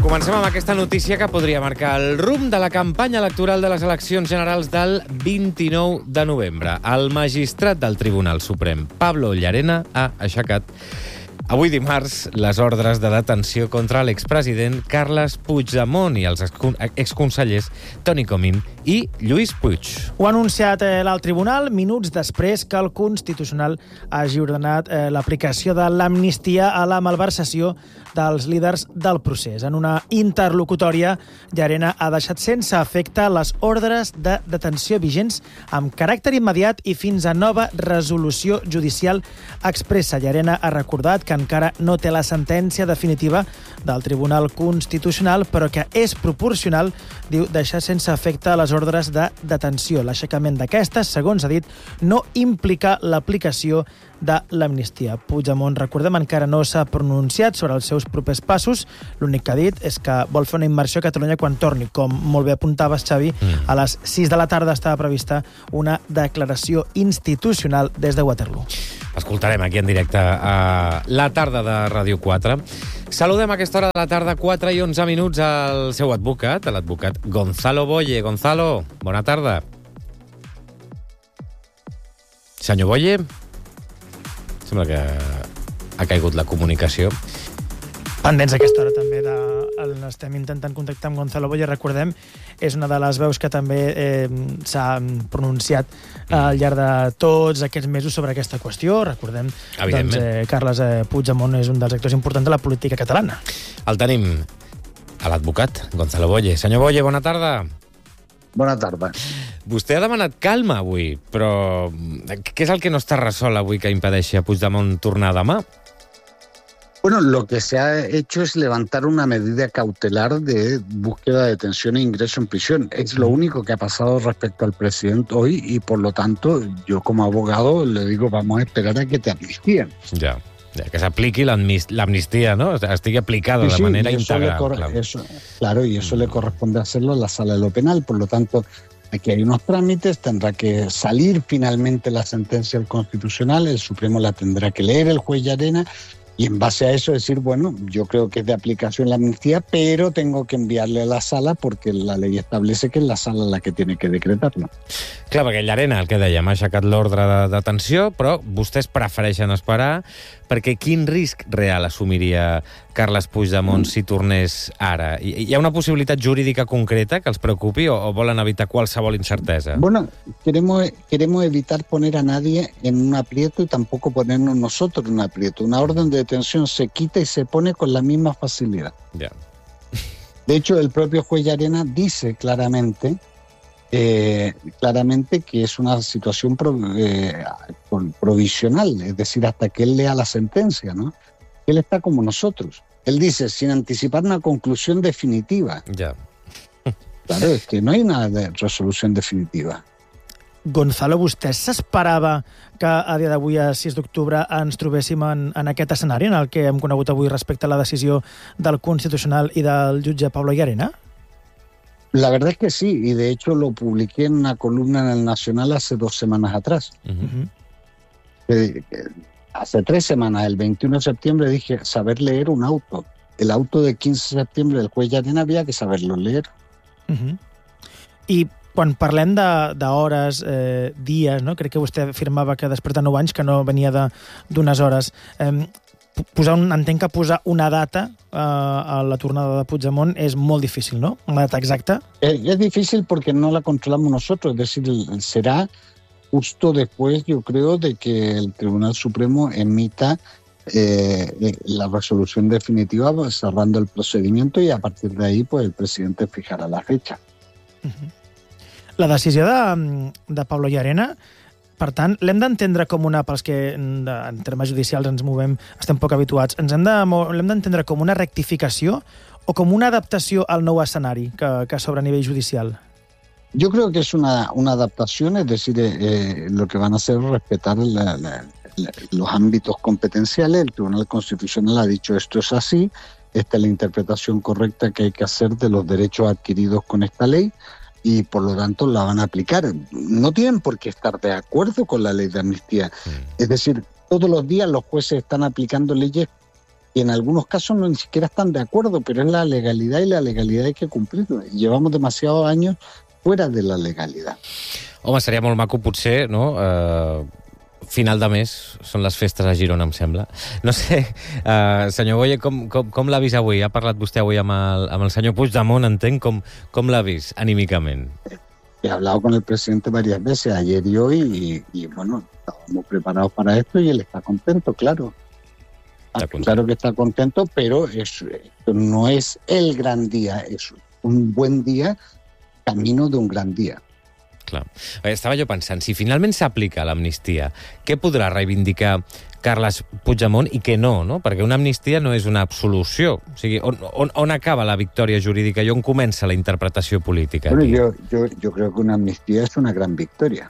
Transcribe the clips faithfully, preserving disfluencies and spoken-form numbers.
Comencem amb aquesta notícia que podria marcar el rumb de la campanya electoral de les eleccions generals del vint-i-nou de novembre. El magistrat del Tribunal Suprem, Pablo Llarena, ha aixecat avui dimarts les ordres de detenció contra l'expresident Carles Puigdemont i els exconsellers Toni Comín i Lluís Puig. Ho ha anunciat eh, l'alt tribunal minuts després que el Constitucional hagi ordenat eh, l'aplicació de l'amnistia a la malversació dels líders del procés. En una interlocutòria, Llarena ha deixat sense efecte les ordres de detenció vigents amb caràcter immediat i fins a nova resolució judicial expressa. Llarena ha recordat que encara no té la sentència definitiva del Tribunal Constitucional, però que és proporcional, diu, deixar sense efecte les ordres de detenció. L'aixecament d'aquestes, segons ha dit, no implica l'aplicació de l'amnistia. Puigdemont, recordem, encara no s'ha pronunciat sobre els seus propers passos. L'únic que ha dit és que vol fer una immersió a Catalunya quan torni. Com molt bé apuntaves, Xavi, mm. a les sis de la tarda estava prevista una declaració institucional des de Waterloo. Escoltarem aquí en directe a la tarda de Ràdio quatre. Saludem a aquesta hora de la tarda, quatre i onze minuts, al seu advocat, l'advocat Gonzalo Boye. Gonzalo, bona tarda. Senyor Boye? Sembla que ha caigut la comunicació. Pendents a aquesta hora també de... estem intentant contactar amb Gonzalo Boye, recordem, és una de les veus que també eh, s'ha pronunciat al llarg de tots aquests mesos sobre aquesta qüestió. Recordem, doncs, eh, Carles eh, Puigdemont és un dels actors importants de la política catalana. El tenim a l'advocat Gonzalo Boye. Senyor Boye, bona tarda. Bona tarda. Vostè ha demanat calma avui, però què és el que no està resolt avui que impedeixi a Puigdemont tornar demà? Bueno, lo que se ha hecho es levantar una medida cautelar de búsqueda, detención e ingreso en prisión. Es lo único que ha pasado respecto al presidente hoy y, por lo tanto, yo como abogado le digo, vamos a esperar a que te amnistíen. Ya. Que s'apliqui l'amnistia, ¿no? Estigui aplicada sí, sí, de manera integral. Corre, claro. Eso, claro, y eso mm. le corresponde hacerlo a la Sala de lo Penal. Por lo tanto, aquí hay unos trámites, tendrá que salir finalmente la sentencia del Constitucional, el Supremo la tendrá que leer el juez Llarena, y en base a eso decir, bueno, yo creo que es de aplicación la amnistía, pero tengo que enviarle a la sala porque la ley establece que es la sala la que tiene que decretarlo. Clar, perquè Llarena, el que dèiem, ha aixecat l'ordre de detenció, però vostès prefereixen esperar perquè quin risc real assumiria Carles Puigdemont si tornés ara? Hi ha una possibilitat jurídica concreta que els preocupi o, o volen evitar qualsevol incertesa? Bueno, queremos, queremos evitar poner a nadie en un aprieto y tampoco ponernos nosotros en un aprieto. Una orden de detención se quita y se pone con la misma facilidad. Ya. De hecho, el propio juez Llarena dice claramente Eh, claramente que es una situación pro, eh, provisional, es decir, hasta que él lea la sentencia, ¿no? Él está como nosotros. Él dice, sin anticipar una conclusión definitiva. Ya. Claro, es que no hay una de resolución definitiva. Gonzalo, vostè s'esperava que a dia d'avui, a sis d'octubre, ens trobéssim en, en aquest escenari en el que hem conegut avui respecte a la decisió del Constitucional i del jutge Pablo Llarena? La verdad es que sí, y de hecho lo publiqué en una columna en El Nacional hace dos semanas atrás. Uh-huh. eh, hace tres semanas, el veintiuno de septiembre, dije saber leer un auto. El auto del quinze de septiembre del juez Llarena había que saberlo leer. Uh-huh. I quan parlem d'hores, eh, dies, no? Crec que vostè afirmava que després de nou anys, que no venia d'unes hores, eh, posar un, entenc que posar una data eh, a la tornada de Puigdemont és molt difícil, ¿no? Una data exacta. Es, es difícil porque no la controlamos nosotros, es decir, será justo después, yo creo, de que el Tribunal Supremo emita eh, la resolución definitiva cerrando el procedimiento y a partir de ahí pues el presidente fijará la fecha. Uh-huh. La decisió de, de Pablo Llarena, per tant, l'hem d'entendre com una, pels que de, en termes judicials ens movem, estem poc habituats, ens hem de, l'hem d'entendre com una rectificació o com una adaptació al nou escenari que, que s'obre a nivell judicial? Yo creo que es una, una adaptación, es decir, eh, lo que van a hacer es respetar la, la, la, los ámbitos competenciales. El Tribunal Constitucional ha dicho esto es así, esta es la interpretación correcta que hay que hacer de los derechos adquiridos con esta ley. Y por lo tanto la van a aplicar. No tienen por qué estar de acuerdo con la ley de amnistía. Mm. Es decir, todos los días los jueces están aplicando leyes y en algunos casos no ni siquiera están de acuerdo, pero es la legalidad y la legalidad hay que cumplirla. Llevamos demasiados años fuera de la legalidad. Home, seria molt maco, potser, no? Uh, final de mes, són les festes a Girona, em sembla. No sé, uh, senyor Boye, com, com, com l'ha vist avui? Ha parlat vostè avui amb el, amb el senyor Puigdemont, entenc, com, com l'ha vist anímicament? He hablado con el presidente varias veces, ayer y hoy, y, y bueno, estábamos preparados para esto y él está contento, claro. Claro que está contento, pero es, no es el gran día, es un buen día camino de un gran día. Clar. Estava jo pensant, si finalment s'aplica l'amnistia, què podrà reivindicar Carles Puigdemont i què no, no? Perquè una amnistia no és una absolució. O sigui, on, on, on acaba la victòria jurídica i on comença la interpretació política? Bueno, yo, yo, yo creo que una amnistía es una gran victoria.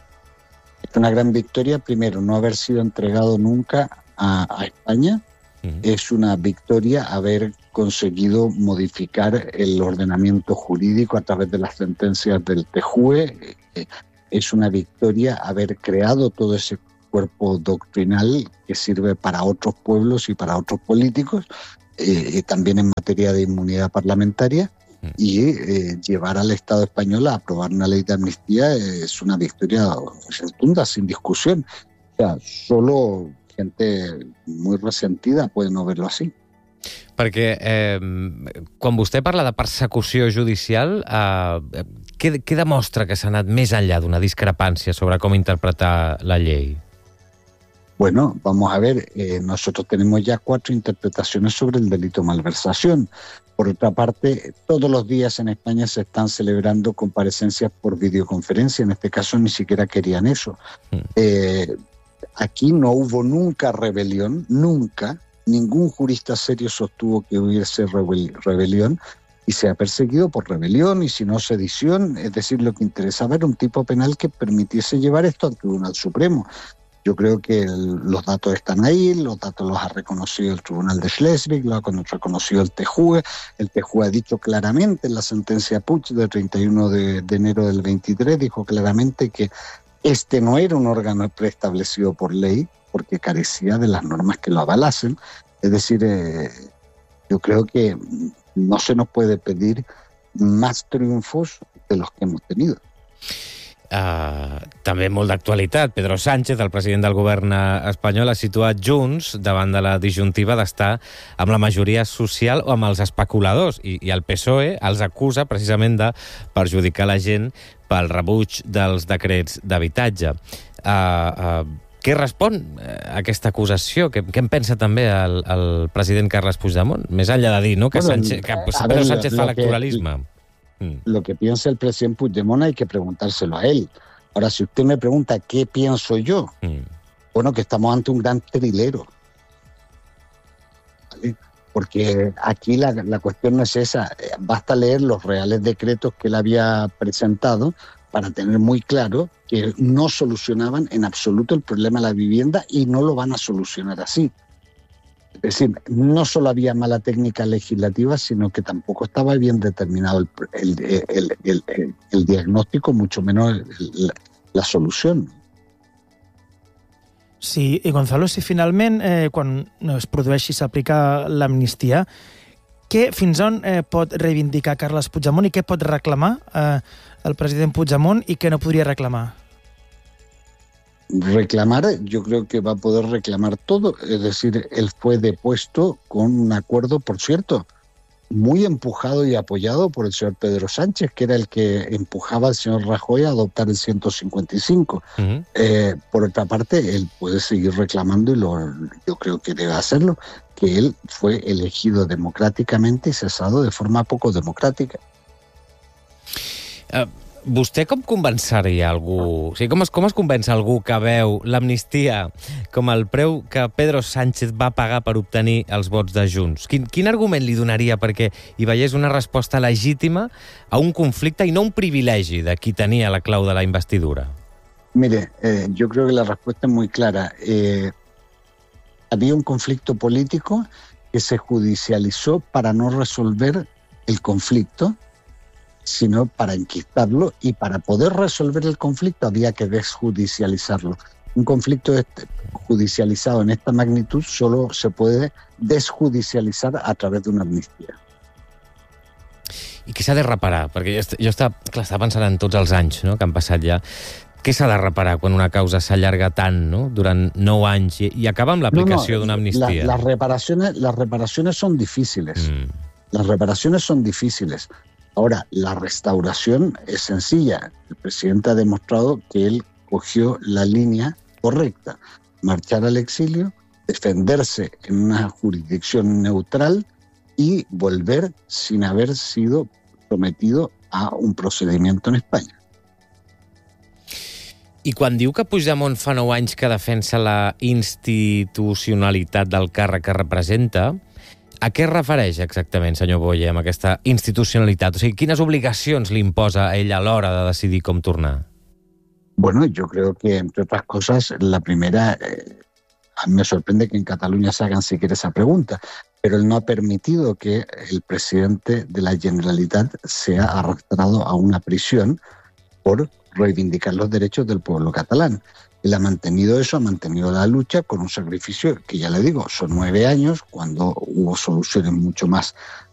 Es una gran victoria, primero, no haber sido entregado nunca a, a España. Uh-huh. Es una victoria haber conseguido modificar el ordenamiento jurídico a través de las sentencias del T J U E. Es una victoria haber creado todo ese cuerpo doctrinal que sirve para otros pueblos y para otros políticos, eh, también en materia de inmunidad parlamentaria. Y eh, llevar al Estado español a aprobar una ley de amnistía es una victoria rotunda, sin discusión. O sea, solo gente muy resentida puede no verlo así. Perquè eh, quan vostè parla de persecució judicial, eh, què, què demostra que s'ha anat més enllà d'una discrepància sobre com interpretar la llei? Bueno, vamos a ver, eh, nosotros tenemos ya cuatro interpretaciones sobre el delito de malversación. Por otra parte, todos los días en España se están celebrando comparecencias por videoconferencia, en este caso ni siquiera querían eso. Mm. Eh, aquí no hubo nunca rebelión, nunca. Ningún jurista serio sostuvo que hubiese rebel- rebelión y se ha perseguido por rebelión y si no sedición. Es decir, lo que interesaba era un tipo penal que permitiese llevar esto al Tribunal Supremo. Yo creo que el, los datos están ahí, los datos los ha reconocido el Tribunal de Schleswig, los ha reconocido el T J U E. El T J U E ha dicho claramente en la sentencia Puig de treinta y uno de, de enero del veintitrés, dijo claramente que este no era un órgano preestablecido por ley, porque carecía de las normas que lo avalasen. Es decir, eh, yo creo que no se nos puede pedir más triunfos de los que hemos tenido. Uh, també molt d'actualitat. Pedro Sánchez, el president del govern espanyol, ha situat Junts davant de la disjuntiva d'estar amb la majoria social o amb els especuladors, i, i el P S O E els acusa precisament de perjudicar la gent pel rebuig dels decrets d'habitatge. Uh, uh, què respon a aquesta acusació? Què, què en pensa també el, el president Carles Puigdemont? Més enllà de dir, no?, que, bueno, Sánchez, que Pedro Sánchez fa electoralisme. Lo que piensa el presidente Puigdemont hay que preguntárselo a él. Ahora, si usted me pregunta qué pienso yo, mm. bueno, que estamos ante un gran trilero. ¿Vale? Porque aquí la, la cuestión no es esa. Basta leer los reales decretos que él había presentado para tener muy claro que no solucionaban en absoluto el problema de la vivienda y no lo van a solucionar así. Es decir, no solo había mala técnica legislativa, sino que tampoco estaba bien determinado el, el, el, el, el, el diagnóstico, mucho menos el, la, la solución. Sí, i Gonzalo, si finalment, eh, quan es produeixi s'aplica l'amnistia, què, fins on eh, pot reivindicar Carles Puigdemont i què pot reclamar eh, el president Puigdemont i què no podria reclamar? Reclamar, yo creo que va a poder reclamar todo. Es decir, él fue depuesto con un acuerdo, por cierto, muy empujado y apoyado por el señor Pedro Sánchez, que era el que empujaba al señor Rajoy a adoptar el ciento cincuenta y cinco. Uh-huh. Eh, por otra parte, él puede seguir reclamando, y lo, yo creo que debe hacerlo, que él fue elegido democràticamente y cesado de forma poco democràtica. Uh... Vostè com convenceria algú? O sigui, com es, com es convenç algú que veu l'amnistia com el preu que Pedro Sánchez va pagar per obtenir els vots de Junts? Quin, quin argument li donaria perquè hi veiés una resposta legítima a un conflicte i no un privilegi de qui tenia la clau de la investidura? Mire, eh, yo creo que la respuesta es muy clara. Eh, había un conflicto político que se judicializó para no resolver el conflicto, sino para enquistarlo, y para poder resolver el conflicto había que desjudicializarlo. Un conflicto este, judicializado en esta magnitud solo se puede desjudicializar a través de una amnistía. I què s'ha de reparar? Perquè jo, jo estava, clar, estava pensant en tots els anys, no?, que han passat ja. Què s'ha de reparar quan una causa s'allarga tant, no?, durant nou anys i, i acaba amb l'aplicació no, no, d'una amnistia? La, las, reparaciones, las reparaciones son difíciles. Mm. Las reparaciones son difíciles. Ahora, la restauración es sencilla. El presidente ha demostrado que él cogió la línea correcta. Marchar al exilio, defenderse en una jurisdicción neutral y volver sin haber sido sometido a un procedimiento en España. I quan diu que Puigdemont fa nou anys que defensa la institucionalitat del càrrec que representa, a què es refereix exactament, senyor Boye, amb aquesta institucionalitat? O sigui, quines obligacions li imposa a ell a l'hora de decidir com tornar? Bueno, yo creo que, entre otras cosas, la primera, eh, a mí me sorprende que en Cataluña se hagan siquiera esa pregunta, pero él no ha permitido que el presidente de la Generalitat sea arrastrado a una prisión por reivindicar los derechos del pueblo catalán. Él ha mantenido eso, ha mantenido la lucha con un sacrificio que, ya le digo, son nueve años, cuando hubo soluciones mucho más